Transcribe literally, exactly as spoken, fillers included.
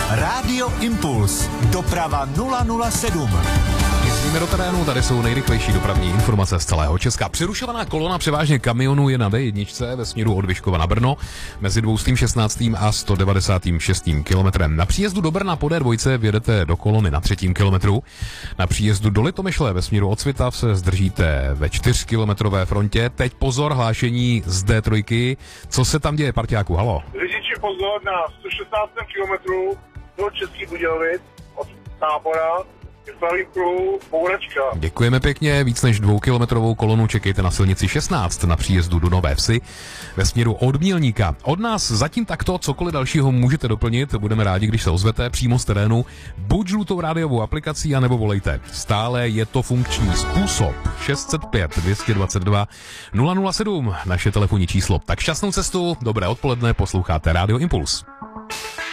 Rádio Impuls. Doprava nula nula sedm. Jezdíme do terénu, tady jsou nejrychlejší dopravní informace z celého Česka. Přerušovaná kolona převážně kamionů je na D jedna ve směru od Vyškova na Brno mezi dvě stě šestnáct a sto devadesát šest kilometrem. Na příjezdu do Brna po D dva vjedete do kolony na třetím kilometru. Na příjezdu do Litomyšle ve směru od Svitav se zdržíte ve čtyřkilometrové frontě. Teď pozor, hlášení z D tři. Co se tam děje, parťáku? Halo. Řidiči pozor na sto šestnáctém kilometru do Českých Budějovic od Tábora. Děkujeme pěkně, víc než dvoukilometrovou kolonu čekejte na silnici šestnáct na příjezdu do Nové Vsi ve směru od Mělníka. Od nás zatím takto, cokoliv dalšího můžete doplnit, budeme rádi, když se ozvete přímo z terénu, buď žlutou rádiovou aplikací, anebo volejte. Stále je to funkční způsob. šest set pět dvě dvacet dva nula nula sedm, naše telefonní číslo. Tak šťastnou cestu, dobré odpoledne, posloucháte Rádio Impuls.